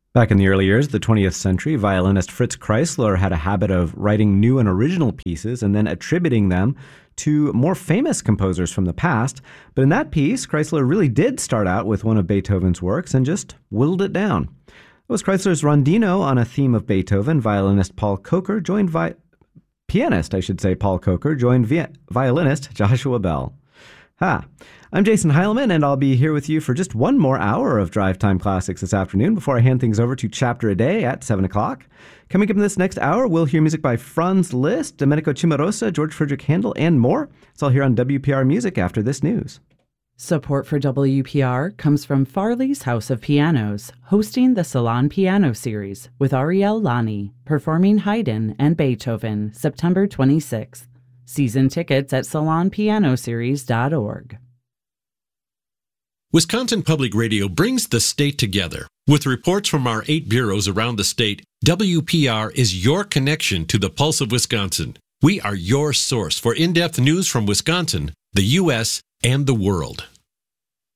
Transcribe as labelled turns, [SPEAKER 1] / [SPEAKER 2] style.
[SPEAKER 1] Back in the early years of the 20th century, violinist Fritz Kreisler had a habit of writing new and original pieces and then attributing them to more famous composers from the past. But in that piece, Kreisler really did start out with one of Beethoven's works and just whittled it down. It was Kreisler's Rondino on a theme of Beethoven. Pianist, Paul Coker joined violinist Joshua Bell. I'm Jason Heilman, and I'll be here with you for just one more hour of Drive Time Classics this afternoon before I hand things over to Chapter a Day at 7 o'clock. Coming up in this next hour, we'll hear music by Franz Liszt, Domenico Cimarosa, George Frideric Handel, and more. It's all here on WPR Music after this news.
[SPEAKER 2] Support for WPR comes from Farley's House of Pianos, hosting the Salon Piano Series with Ariel Lani, performing Haydn and Beethoven, September 26th. Season tickets at salonpianoseries.org.
[SPEAKER 3] Wisconsin Public Radio brings the state together. With reports from our 8 bureaus around the state, WPR is your connection to the pulse of Wisconsin. We are your source for in-depth news from Wisconsin, the U.S., and the world.